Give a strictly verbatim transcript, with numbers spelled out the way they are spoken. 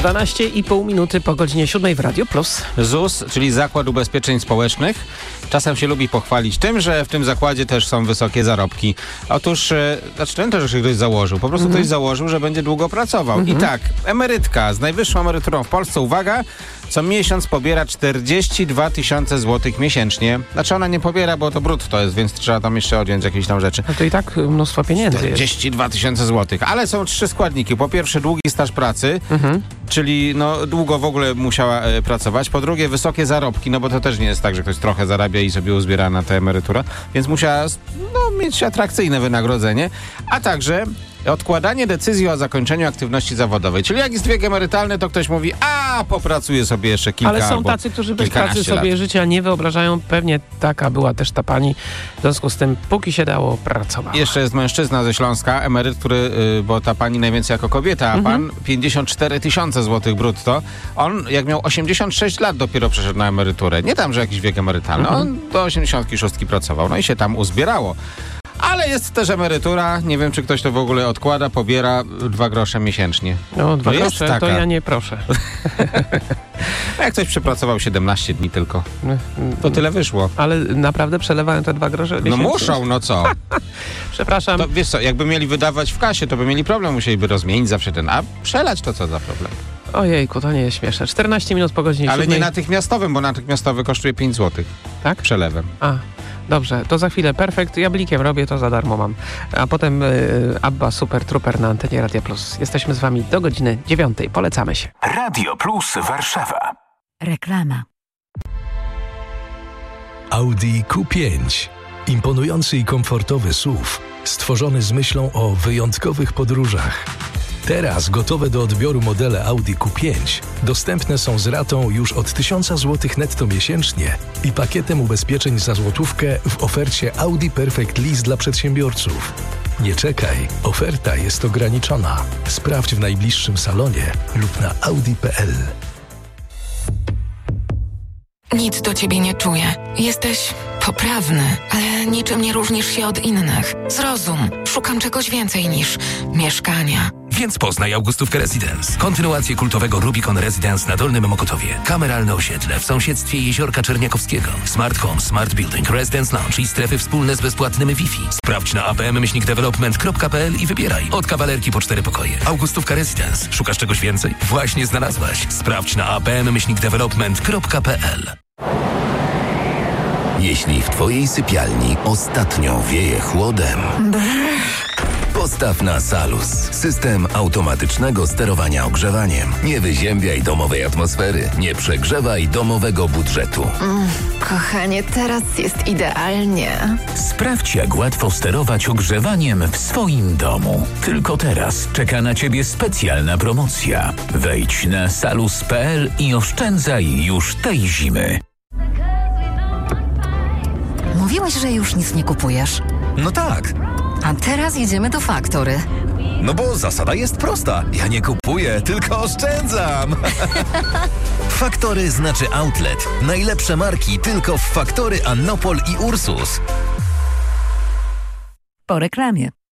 dwanaście i pół minuty po godzinie siódmej w Radio Plus. Z U S, czyli Zakład Ubezpieczeń Społecznych, czasem się lubi pochwalić tym, że w tym zakładzie też są wysokie zarobki. Otóż, e, znaczy to też, że ktoś założył, po prostu Mhm. ktoś założył, że będzie długo pracował. Mhm. I tak, emerytka z najwyższą emeryturą w Polsce, uwaga, co miesiąc pobiera czterdzieści dwa tysiące złotych miesięcznie. Znaczy ona nie pobiera, bo to brutto jest, więc trzeba tam jeszcze odjąć jakieś tam rzeczy. No to i tak mnóstwo pieniędzy jest. czterdzieści dwa tysiące złotych. Ale są trzy składniki. Po pierwsze długi staż pracy, Mhm. czyli no długo w ogóle musiała e, pracować. Po drugie wysokie zarobki, no bo to też nie jest tak, że ktoś trochę zarabia i sobie uzbiera na tę emeryturę, więc musiała no, mieć atrakcyjne wynagrodzenie. A także odkładanie decyzji o zakończeniu aktywności zawodowej. Czyli jak jest wiek emerytalny, to ktoś mówi, a popracuję sobie jeszcze kilka Ale są albo tacy, którzy bez pracy kilkanaście sobie lat. życia nie wyobrażają. Pewnie taka była też ta pani. W związku z tym, póki się dało, pracowała. Jeszcze jest mężczyzna ze Śląska, emeryt, który, y, bo ta pani najwięcej jako kobieta, a Mhm. pan pięćdziesiąt cztery tysiące złotych brutto. On, jak miał osiemdziesiąt sześć lat, dopiero przeszedł na emeryturę. Nie tam, że jakiś wiek emerytalny. Mhm. On do osiemdziesiątki szóstki pracował, no i się tam uzbierało. Ale jest też emerytura, nie wiem, czy ktoś to w ogóle odkłada, pobiera dwa grosze miesięcznie. No, dwa No jest grosze, to taka. ja nie proszę. A jak ktoś przepracował siedemnaście dni tylko, to tyle wyszło. Ale naprawdę przelewałem te dwa grosze No miesięcznie? muszą, no co? Przepraszam. To wiesz co, jakby mieli wydawać w kasie, to by mieli problem, musieliby rozmienić zawsze ten, a przelać to co za problem? Ojejku, to nie jest śmieszne. czternaście minut po godzinie Ale siódmej. nie natychmiastowym, bo natychmiastowy kosztuje pięć złotych Tak? przelewem. A, dobrze, to za chwilę perfekt. Ja blikiem robię, to za darmo mam. A potem y, Abba Super Trooper na antenie Radia Plus. Jesteśmy z wami do godziny dziewiątej. Polecamy się. Radio Plus Warszawa. Reklama. Audi Q pięć. Imponujący i komfortowy S U V, stworzony z myślą o wyjątkowych podróżach. Teraz gotowe do odbioru modele Audi Q pięć dostępne są z ratą już od tysiąc złotych netto miesięcznie i pakietem ubezpieczeń za złotówkę w ofercie Audi Perfect Lease dla przedsiębiorców. Nie czekaj, oferta jest ograniczona. Sprawdź w najbliższym salonie lub na audi kropka p l. Nic do ciebie nie czuję. Jesteś poprawny, ale niczym nie różnisz się od innych. Zrozum, szukam czegoś więcej niż mieszkania. Więc poznaj Augustówkę Residence. Kontynuację kultowego Rubicon Residence na Dolnym Mokotowie. Kameralne osiedle w sąsiedztwie Jeziorka Czerniakowskiego. Smart Home, Smart Building, Residence Lounge i strefy wspólne z bezpłatnym Wi-Fi. Sprawdź na a p m myślnik development kropka p l i wybieraj. Od kawalerki po cztery pokoje. Augustówka Residence. Szukasz czegoś więcej? Właśnie znalazłaś. Sprawdź na a p m myślnik development kropka p l. Jeśli w twojej sypialni ostatnio wieje chłodem, postaw na Salus. System automatycznego sterowania ogrzewaniem. Nie wyziębiaj domowej atmosfery. Nie przegrzewaj domowego budżetu. Mm, kochanie, teraz jest idealnie. Sprawdź, jak łatwo sterować ogrzewaniem w swoim domu. Tylko teraz czeka na ciebie specjalna promocja. Wejdź na salus kropka p l i oszczędzaj już tej zimy. Mówiłeś, że już nic nie kupujesz. No tak. A teraz jedziemy do Faktory. No bo zasada jest prosta. Ja nie kupuję, tylko oszczędzam. Faktory znaczy outlet. Najlepsze marki tylko w Faktory, Annopol i Ursus. Po reklamie.